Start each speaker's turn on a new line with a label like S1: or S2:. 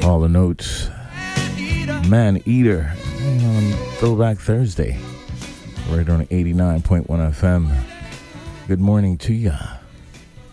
S1: All the Notes, Man Eater, on Throwback Thursday, right on 89.1 FM. Good morning to ya.